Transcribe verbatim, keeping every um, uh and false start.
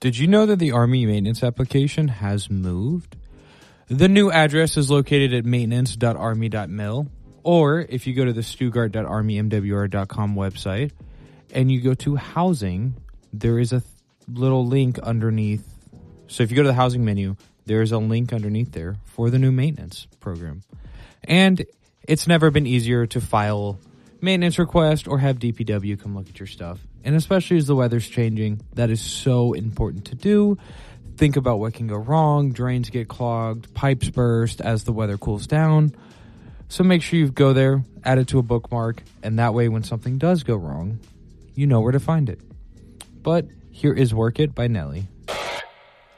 Did you know that the Army maintenance application has moved? The new address is located at maintenance dot army dot mil, or if you go to the stuttgart dot army m w r dot com website and you go to housing, there is a th- little link underneath. So if you go to the housing menu, there is a link underneath there for the new maintenance program. And it's never been easier to file maintenance request or have D P W come look at your stuff. And especially as the weather's changing, that is so important to do. Think about what can go wrong. Drains get clogged, pipes burst as the weather cools down. So make sure you go there, add it to a bookmark, and that way when something does go wrong, you know where to find it. But here is Work It by Nelly.